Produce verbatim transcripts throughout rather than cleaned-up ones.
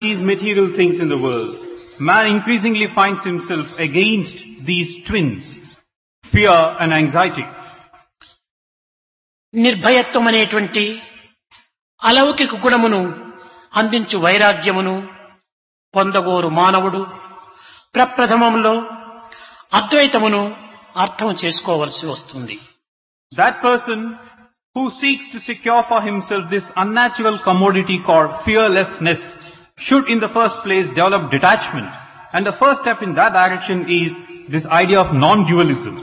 these material things in the world, man increasingly finds himself against these twins, fear and anxiety. నిర్భయత్వం అనేటువంటి అలౌకిక గుణమును అందించు వైరాగ్యమును పొందగోరు మానవుడు ప్రప్రథమంలో అద్వైతమును అర్థం చేసుకోవలసి వస్తుంది. That person who seeks to secure for himself this unnatural commodity called fearlessness should in the first place develop detachment. And the first step in that direction is this idea of non-dualism.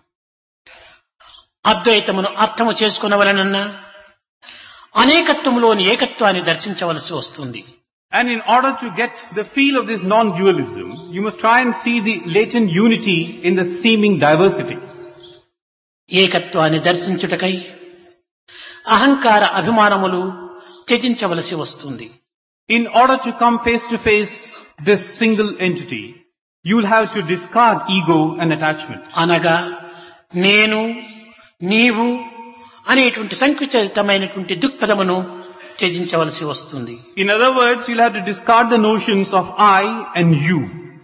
అద్వైతమును అర్థము చేసుకునవలనన్నా అనేకత్వములోని ఏకత్వాన్ని దర్శించవలసి వస్తుంది. And in order to get the feel of this non-dualism, you must try and see the latent unity in the seeming diversity. ఏకత్వాన్ని దర్శించుటకై అహంకార అభిమానములు త్యజించవలసి వస్తుంది. In order to come face to face this single entity, you will have to discard ego and attachment. అనగా నేను నీవు అనేటువంటి సంకుచితమైనటువంటి దృక్పథమును త్యజించవలసి వస్తుంది. In other words, you'll have to discard the notions of I and you.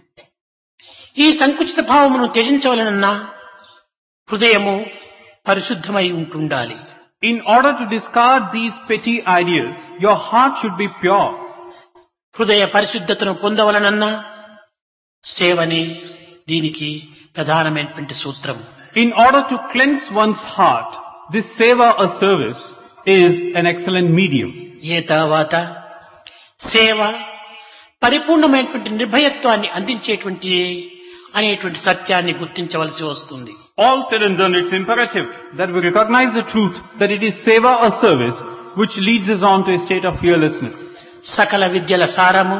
ఈ సంకుచిత భావమును త్యజించవలనన్నా హృదయము పరిశుద్ధమై ఉంటుండాలి. In order to discard these petty ideas, your heart should be pure. హృదయ పరిశుద్ధతను పొందవలనన్నా సేవనే దీనికి ప్రధానమైనటువంటి సూత్రం. In order to cleanse one's heart, this seva or service is an excellent medium. ఏ తర్వాత సేవ పరిపూర్ణమైనటువంటి నిర్భయత్వాన్ని అందించేటువంటి అనేటువంటి సత్యాన్ని గుర్తించవలసి వస్తుంది. All said and done, it's imperative that we recognize the truth that it is seva or service which leads us on to a state of fearlessness. సకల విద్యల సారము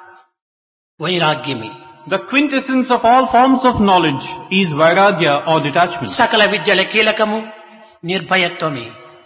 వైరాగ్యమే. The quintessence of all forms of knowledge is vairagya or detachment. సకల విద్యల కీలకము నిర్భయత్వమే.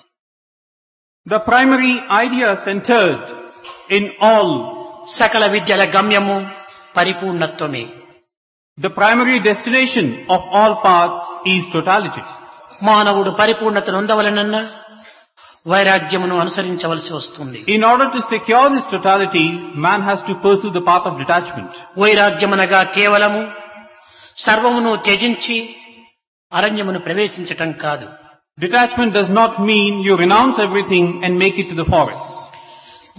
The primary idea centered in all సకల విద్యల గమ్యము పరిపూర్ణత్వమే. The primary destination of all paths is totality. మానవుడు పరిపూర్ణతను పొందవలనన్నా వైరాగ్యమును అనుసరించవలసి వస్తుంది. In order to secure this totality, man has to pursue the path of detachment. వైరాగ్యమనగా కేవలము సర్వమును త్యజించి అరణ్యమును ప్రవేశించటం కాదు. Detachment does not mean you renounce everything and make it to the forest.